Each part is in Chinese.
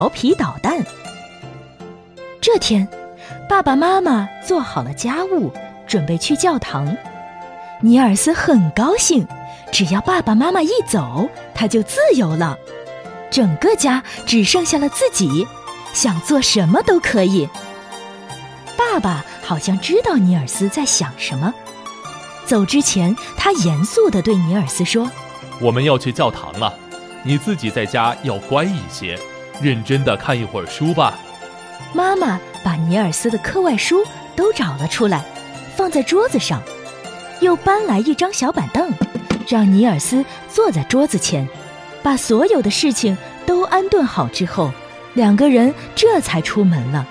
调皮捣蛋。这天，爸爸妈妈做好了家务，准备去教堂。尼尔斯很高兴，只要爸爸妈妈一走，他就自由了。整个家只剩下了自己，想做什么都可以。爸爸好像知道尼尔斯在想什么，走之前，他严肃地对尼尔斯说：“ 我们要去教堂了，你自己在家要乖一些，认真地看一会儿书吧。” 妈妈把尼尔斯的课外书都找了出来，放在桌子上，又搬来一张小板凳，让尼尔斯坐在桌子前，把所有的事情都安顿好之后，两个人这才出门了。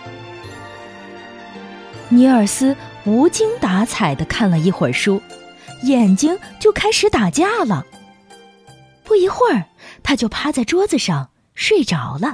尼尔斯无精打采地看了一会儿书，眼睛就开始打架了。不一会儿，他就趴在桌子上睡着了。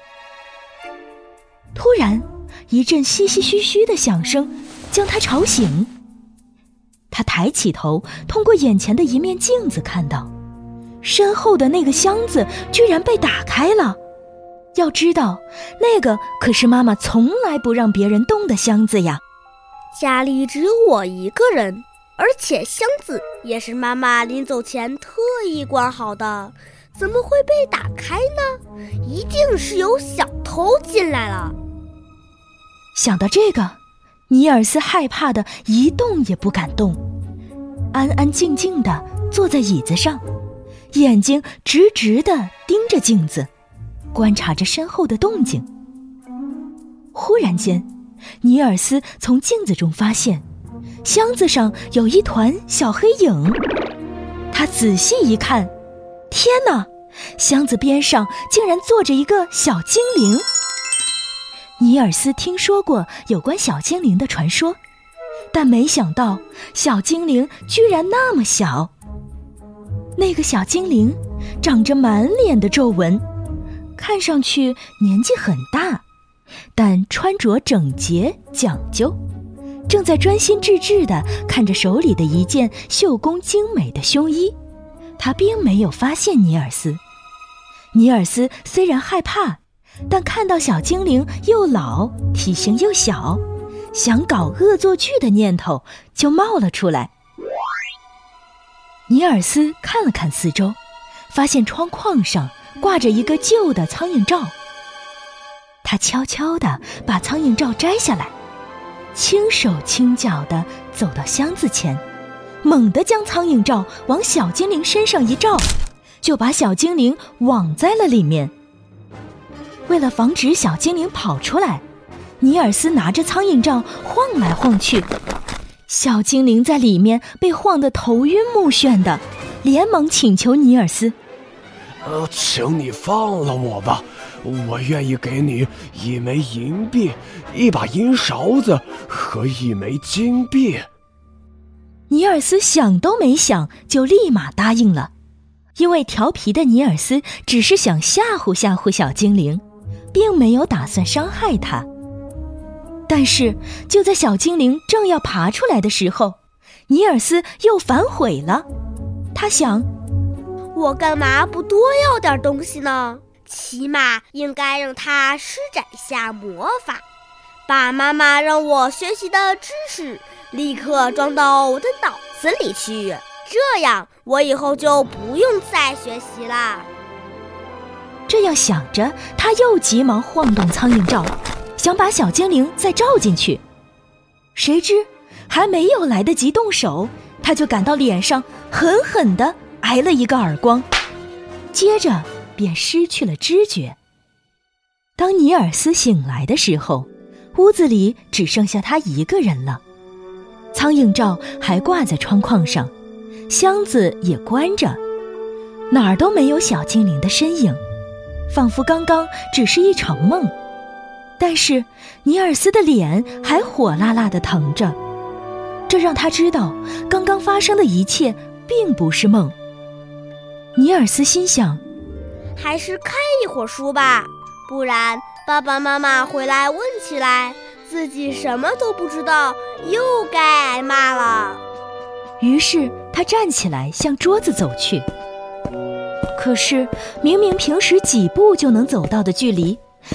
突然，一阵稀稀嘘嘘的响声将他吵醒。他抬起头，通过眼前的一面镜子看到，身后的那个箱子居然被打开了。要知道，那个可是妈妈从来不让别人动的箱子呀。 家里只有我一个人，而且箱子也是妈妈临走前特意关好的，怎么会被打开呢？一定是有小偷进来了。 想到这个，尼尔斯害怕的一动也不敢动，安安静静地坐在椅子上，眼睛直直地盯着镜子，观察着身后的动静。忽然间，尼尔斯从镜子中发现，箱子上有一团小黑影。他仔细一看，天哪！箱子边上竟然坐着一个小精灵。尼尔斯听说过有关小精灵的传说，但没想到小精灵居然那么小。那个小精灵长着满脸的皱纹，看上去年纪很大，但穿着整洁讲究，正在专心致志地看着手里的一件绣工精美的胸衣。他并没有发现尼尔斯。尼尔斯虽然害怕，但看到小精灵又老，体型又小，想搞恶作剧的念头就冒了出来。尼尔斯看了看四周，发现窗框上挂着一个旧的苍蝇罩。他悄悄地把苍蝇罩摘下来，轻手轻脚地走到箱子前，猛地将苍蝇罩往小精灵身上一罩，就把小精灵网在了里面。为了防止小精灵跑出来，尼尔斯拿着苍蝇罩晃来晃去，小精灵在里面被晃得头晕目眩的，连忙请求尼尔斯：“ 请你放了我吧，我愿意给你1枚银币、1把银勺子和1枚金币。” 尼尔斯想都没想就立马答应了，因为调皮的尼尔斯只是想吓唬吓唬小精灵，并没有打算伤害他。但是就在小精灵正要爬出来的时候，尼尔斯又反悔了。他想， 我干嘛不多要点东西呢？起码应该让他施展一下魔法，把妈妈让我学习的知识立刻装到我的脑子里去，这样我以后就不用再学习啦。 这样想着，他又急忙晃动苍蝇罩，想把小精灵再罩进去。谁知还没有来得及动手，他就感到脸上狠狠地挨了一个耳光，接着便失去了知觉。当尼尔斯醒来的时候，屋子里只剩下他一个人了。苍蝇罩还挂在窗框上，箱子也关着，哪儿都没有小精灵的身影，仿佛刚刚只是一场梦。但是尼尔斯的脸还火辣辣地疼着，这让他知道刚刚发生的一切并不是梦。尼尔斯心想， 还是看一会儿书吧，不然爸爸妈妈回来问起来，自己什么都不知道，又该挨骂了。 于是他站起来向桌子走去，可是明明平时几步就能走到的距离，